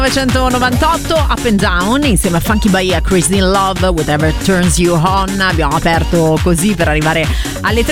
1998, Up and Down insieme a Funky Bahia, Crazy in Love, Whatever Turns You On. Abbiamo aperto così per arrivare alle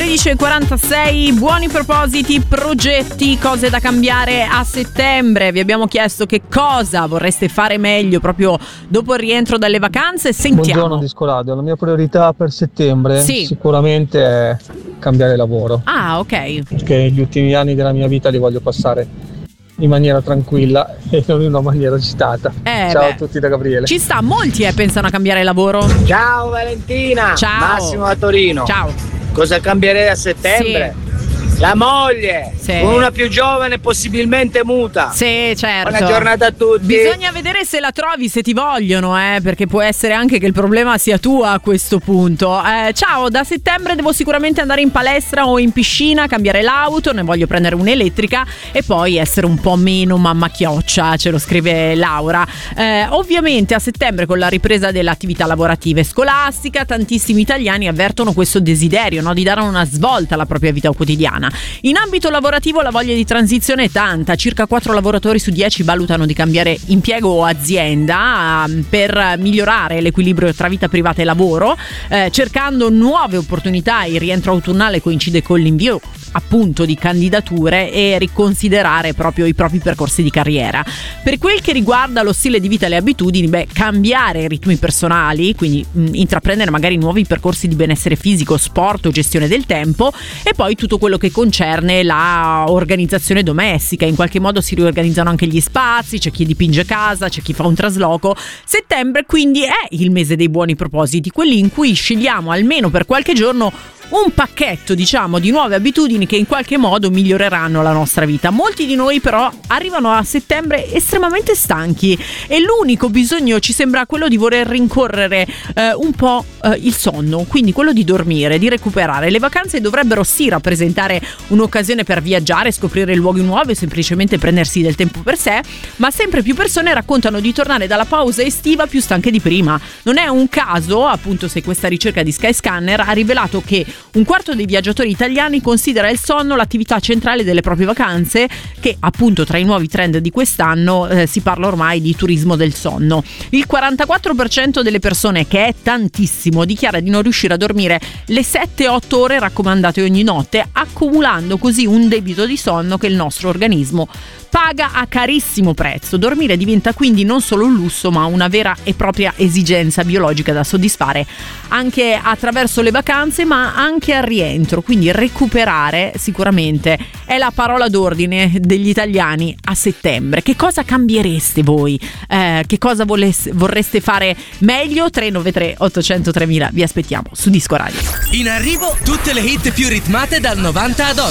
13.46. Buoni propositi, progetti, cose da cambiare a settembre. Vi abbiamo chiesto che cosa vorreste fare meglio proprio dopo il rientro dalle vacanze. Sentiamo. Buongiorno Disco Radio, la mia priorità per settembre sicuramente è cambiare lavoro. Ah, ok. Perché gli ultimi anni della mia vita li voglio passare in maniera tranquilla e non in una maniera agitata. Ciao a tutti da Gabriele. Ci sta, molti pensano a cambiare lavoro. Ciao Valentina. Ciao. Massimo da Torino. Ciao. Cosa cambierei a settembre? Sì. La moglie, con una più giovane possibilmente muta. Sì, certo. Buona giornata a tutti. Bisogna vedere se la trovi, se ti vogliono, perché può essere anche che il problema sia tuo a questo punto. Ciao, da settembre devo sicuramente andare in palestra o in piscina, cambiare l'auto, ne voglio prendere un'elettrica e poi essere un po' meno mamma chioccia, ce lo scrive Laura. Ovviamente a settembre, con la ripresa delle attività lavorative e scolastica, tantissimi italiani avvertono questo desiderio, no, di dare una svolta alla propria vita quotidiana. In ambito lavorativo la voglia di transizione è tanta, circa 4 lavoratori su 10 valutano di cambiare impiego o azienda per migliorare l'equilibrio tra vita privata e lavoro, cercando nuove opportunità. Il rientro autunnale coincide con l'invio appunto di candidature e riconsiderare proprio i propri percorsi di carriera. Per quel che riguarda lo stile di vita e le abitudini, cambiare i ritmi personali, quindi intraprendere magari nuovi percorsi di benessere fisico, sport o gestione del tempo, e poi tutto quello che concerne la organizzazione domestica. In qualche modo si riorganizzano anche gli spazi, c'è chi dipinge casa, c'è chi fa un trasloco. Settembre quindi è il mese dei buoni propositi, quelli in cui scegliamo almeno per qualche giorno un pacchetto, diciamo, di nuove abitudini che in qualche modo miglioreranno la nostra vita. Molti di noi però arrivano a settembre estremamente stanchi e l'unico bisogno ci sembra quello di voler rincorrere un po' il sonno, quindi quello di dormire, di recuperare. Le vacanze dovrebbero sì rappresentare un'occasione per viaggiare, scoprire luoghi nuovi e semplicemente prendersi del tempo per sé, ma sempre più persone raccontano di tornare dalla pausa estiva più stanche di prima. Non è un caso, appunto, se questa ricerca di Skyscanner ha rivelato che un quarto dei viaggiatori italiani considera il sonno l'attività centrale delle proprie vacanze, che appunto tra i nuovi trend di quest'anno si parla ormai di turismo del sonno. Il 44% delle persone, che è tantissimo, dichiara di non riuscire a dormire le 7-8 ore raccomandate ogni notte, accumulando così un debito di sonno che il nostro organismo paga a carissimo prezzo. Dormire diventa quindi non solo un lusso, ma una vera e propria esigenza biologica da soddisfare anche attraverso le vacanze, ma anche al rientro. Quindi recuperare sicuramente è la parola d'ordine degli italiani a settembre. Che cosa cambiereste voi? Che cosa vorreste fare meglio? 393 800 3000. Vi aspettiamo su Disco Radio. In arrivo tutte le hit più ritmate dal 90 ad oggi.